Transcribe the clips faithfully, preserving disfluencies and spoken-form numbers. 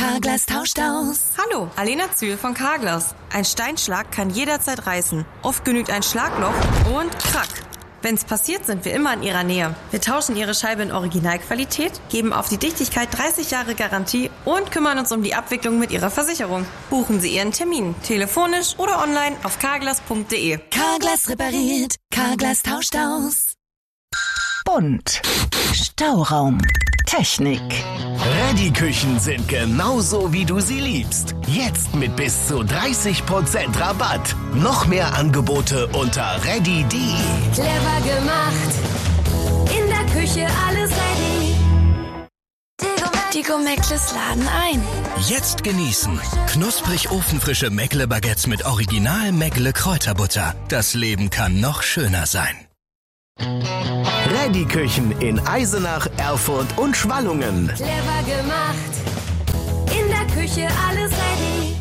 Carglass tauscht aus. Hallo, Alena Zühl von Carglass. Ein Steinschlag kann jederzeit reißen. Oft genügt ein Schlagloch und krack. Wenn's passiert, sind wir immer in Ihrer Nähe. Wir tauschen Ihre Scheibe in Originalqualität, geben auf die Dichtigkeit dreißig Jahre Garantie und kümmern uns um die Abwicklung mit Ihrer Versicherung. Buchen Sie Ihren Termin, telefonisch oder online auf carglass punkt de. Carglass repariert, Carglass tauscht aus. Bunt. Stauraum. Technik. Reddy-Küchen sind genauso, wie du sie liebst. Jetzt mit bis zu dreißig Prozent Rabatt. Noch mehr Angebote unter reddy punkt de. Clever gemacht. In der Küche alles ready. Die Gourmet-Meckles laden ein. Jetzt genießen. Knusprig ofenfrische Meckle-Baguettes mit Original Meckle-Kräuterbutter. Das Leben kann noch schöner sein. Reddy-Küchen in Eisenach, Erfurt und Schwallungen. Clever gemacht. In der Küche alles ready.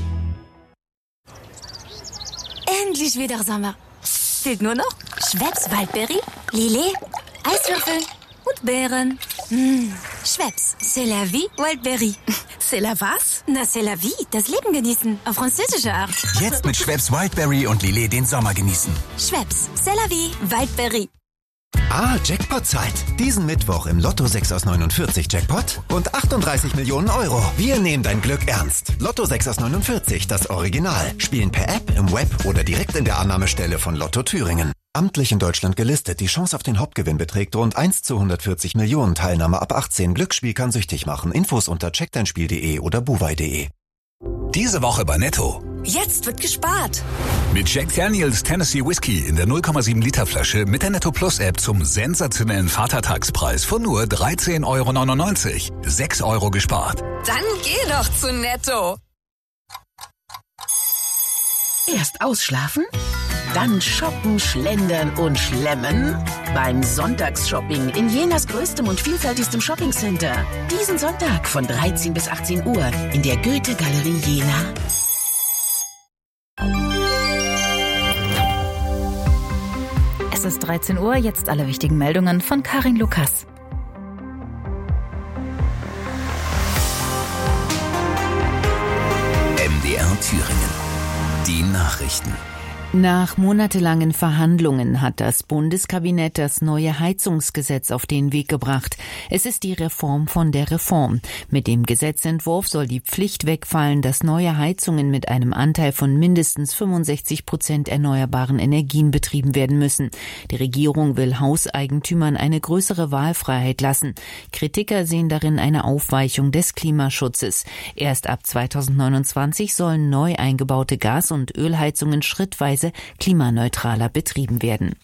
Endlich wieder Sommer. Fehlt nur noch Schweppes Waldberry, Lillet, Eiswürfel und Beeren. Mmh. Schweppes, c'est la vie, Waldberry. C'est la was? Na, c'est la vie, das Leben genießen, auf französische Art. Jetzt mit Schweppes Wildberry und Lillet den Sommer genießen. Schweppes, c'est la vie, Waldberry. Ah, Jackpot-Zeit. Diesen Mittwoch im Lotto sechs aus neunundvierzig Jackpot und achtunddreißig Millionen Euro. Wir nehmen dein Glück ernst. Lotto sechs aus neunundvierzig, das Original. Spielen per App, im Web oder direkt in der Annahmestelle von Lotto Thüringen. Amtlich in Deutschland gelistet. Die Chance auf den Hauptgewinn beträgt rund eins zu hundertvierzig Millionen. Teilnahme ab achtzehn. Glücksspiel kann süchtig machen. Infos unter check dein spiel punkt de oder buwei punkt de. Diese Woche bei Netto. Jetzt wird gespart. Mit Jack Daniels Tennessee Whiskey in der null Komma sieben Liter Flasche mit der Netto Plus App zum sensationellen Vatertagspreis von nur dreizehn Euro neunundneunzig. sechs Euro gespart. Dann geh doch zu Netto. Erst ausschlafen, dann shoppen, schlendern und schlemmen. Beim Sonntagsshopping in Jenas größtem und vielfältigstem Shoppingcenter. Diesen Sonntag von dreizehn bis achtzehn Uhr in der Goethe-Galerie Jena. Es ist dreizehn Uhr, jetzt alle wichtigen Meldungen von Karin Lukas. M D R Thüringen. Die Nachrichten. Nach monatelangen Verhandlungen hat das Bundeskabinett das neue Heizungsgesetz auf den Weg gebracht. Es ist die Reform von der Reform. Mit dem Gesetzentwurf soll die Pflicht wegfallen, dass neue Heizungen mit einem Anteil von mindestens fünfundsechzig Prozent erneuerbaren Energien betrieben werden müssen. Die Regierung will Hauseigentümern eine größere Wahlfreiheit lassen. Kritiker sehen darin eine Aufweichung des Klimaschutzes. Erst ab zweitausendneunundzwanzig sollen neu eingebaute Gas- und Ölheizungen schrittweise klimaneutraler betrieben werden.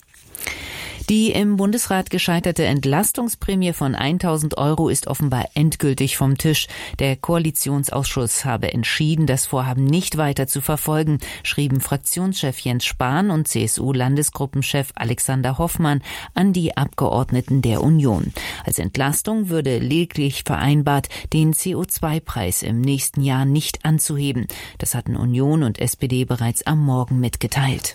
Die im Bundesrat gescheiterte Entlastungsprämie von tausend Euro ist offenbar endgültig vom Tisch. Der Koalitionsausschuss habe entschieden, das Vorhaben nicht weiter zu verfolgen, schrieben Fraktionschef Jens Spahn und C S U-Landesgruppenchef Alexander Hoffmann an die Abgeordneten der Union. Als Entlastung würde lediglich vereinbart, den C O zwei Preis im nächsten Jahr nicht anzuheben. Das hatten Union und S P D bereits am Morgen mitgeteilt.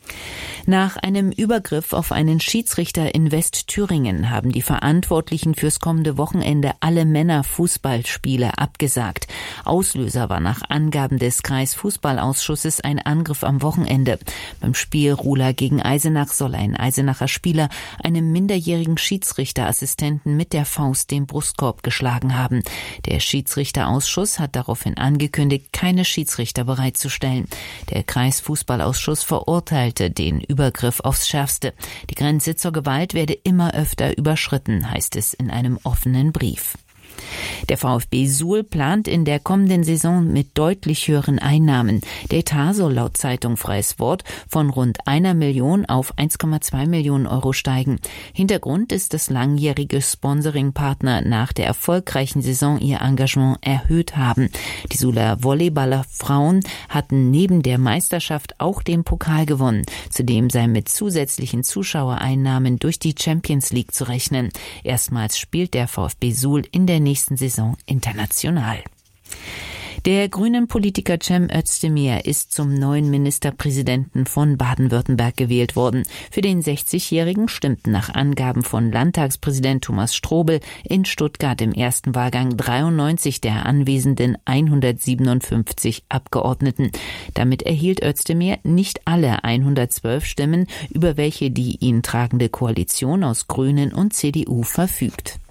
Nach einem Übergriff auf einen Schiedsrichter in Westthüringen haben die Verantwortlichen fürs kommende Wochenende alle Männerfußballspiele abgesagt. Auslöser war nach Angaben des Kreisfußballausschusses ein Angriff am Wochenende. Beim Spiel Ruhla gegen Eisenach soll ein Eisenacher Spieler einem minderjährigen Schiedsrichterassistenten mit der Faust den Brustkorb geschlagen haben. Der Schiedsrichterausschuss hat daraufhin angekündigt, keine Schiedsrichter bereitzustellen. Der Kreisfußballausschuss verurteilte den Übergriff aufs Schärfste. Die Grenze zur Gewalt werde immer öfter überschritten, heißt es in einem offenen Brief. Der VfB Suhl plant in der kommenden Saison mit deutlich höheren Einnahmen. Der Etat soll laut Zeitung Freies Wort von rund einer Million auf eins Komma zwei Millionen Euro steigen. Hintergrund ist, dass langjährige Sponsoringpartner nach der erfolgreichen Saison ihr Engagement erhöht haben. Die Suhler Volleyballer-Frauen hatten neben der Meisterschaft auch den Pokal gewonnen. Zudem sei mit zusätzlichen Zuschauereinnahmen durch die Champions League zu rechnen. Erstmals spielt der VfB Suhl in der nächsten Saison international. Der grünen Politiker Cem Özdemir ist zum neuen Ministerpräsidenten von Baden-Württemberg gewählt worden. Für den sechzigjährigen stimmten nach Angaben von Landtagspräsident Thomas Strobel in Stuttgart im ersten Wahlgang dreiundneunzig der anwesenden hundertsiebenundfünfzig Abgeordneten. Damit erhielt Özdemir nicht alle hundertzwölf Stimmen, über welche die ihn tragende Koalition aus Grünen und C D U verfügt.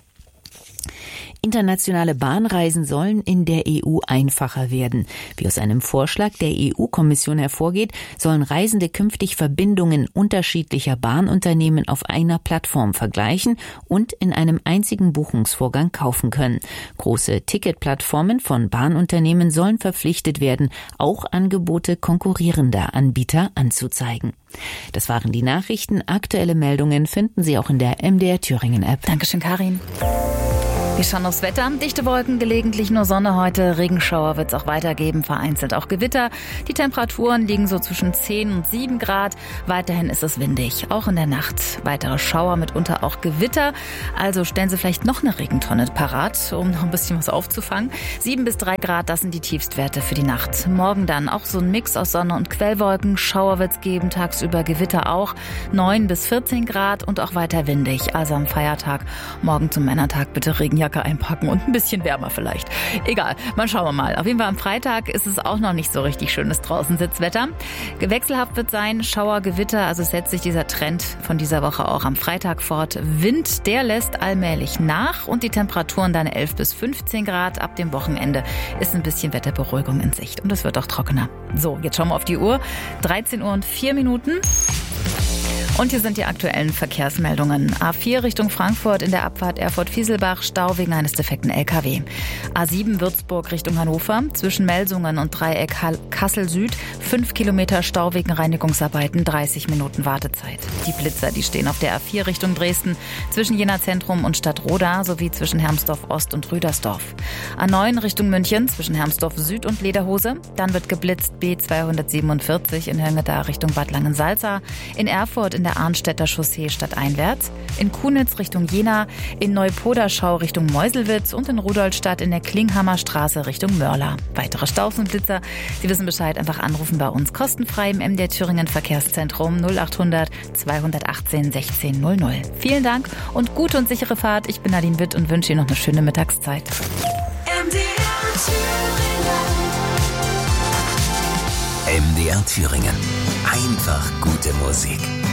Internationale Bahnreisen sollen in der E U einfacher werden. Wie aus einem Vorschlag der E U-Kommission hervorgeht, sollen Reisende künftig Verbindungen unterschiedlicher Bahnunternehmen auf einer Plattform vergleichen und in einem einzigen Buchungsvorgang kaufen können. Große Ticketplattformen von Bahnunternehmen sollen verpflichtet werden, auch Angebote konkurrierender Anbieter anzuzeigen. Das waren die Nachrichten. Aktuelle Meldungen finden Sie auch in der M D R Thüringen App. Dankeschön, Karin. Wir schauen aufs Wetter. Dichte Wolken, gelegentlich nur Sonne heute. Regenschauer wird es auch weitergeben, vereinzelt auch Gewitter. Die Temperaturen liegen so zwischen zehn und sieben Grad. Weiterhin ist es windig, auch in der Nacht. Weitere Schauer, mitunter auch Gewitter. Also stellen Sie vielleicht noch eine Regentonne parat, um noch ein bisschen was aufzufangen. sieben bis drei Grad, das sind die Tiefstwerte für die Nacht. Morgen dann auch so ein Mix aus Sonne und Quellwolken. Schauer wird es geben, tagsüber Gewitter auch. neun bis vierzehn Grad und auch weiter windig. Also am Feiertag, morgen zum Männertag bitte Regenjacke einpacken und ein bisschen wärmer vielleicht. Egal, mal schauen wir mal. Auf jeden Fall am Freitag ist es auch noch nicht so richtig schönes Draußensitzwetter. Wechselhaft wird sein, Schauer, Gewitter, also setzt sich dieser Trend von dieser Woche auch am Freitag fort. Wind, der lässt allmählich nach und die Temperaturen dann elf bis fünfzehn Grad. Ab dem Wochenende ist ein bisschen Wetterberuhigung in Sicht und es wird auch trockener. So, jetzt schauen wir auf die Uhr. dreizehn Uhr und vier Minuten. Und hier sind die aktuellen Verkehrsmeldungen. A vier Richtung Frankfurt in der Abfahrt Erfurt-Fieselbach, Stau wegen eines defekten L K W. A sieben Würzburg Richtung Hannover, zwischen Melsungen und Dreieck Kassel Süd, fünf Kilometer Stau wegen Reinigungsarbeiten, dreißig Minuten Wartezeit. Die Blitzer, die stehen auf der A vier Richtung Dresden, zwischen Jena Zentrum und Stadtroda, sowie zwischen Hermsdorf Ost und Rüdersdorf. A neun Richtung München, zwischen Hermsdorf Süd und Lederhose. Dann wird geblitzt B zweihundertsiebenundvierzig in Höngeda Richtung Bad Langensalza, in Erfurt in der Arnstädter Chaussee stadteinwärts, in Kunitz Richtung Jena, in Neupoderschau Richtung Meuselwitz und in Rudolstadt in der Klinghammer Straße Richtung Mörla. Weitere Staus und Blitzer, Sie wissen Bescheid, einfach anrufen bei uns kostenfrei im M D R Thüringen Verkehrszentrum null achthundert zweihundertachtzehn sechzehn null null. Vielen Dank und gute und sichere Fahrt. Ich bin Nadine Witt und wünsche Ihnen noch eine schöne Mittagszeit. M D R Thüringen. M D R Thüringen. Einfach gute Musik.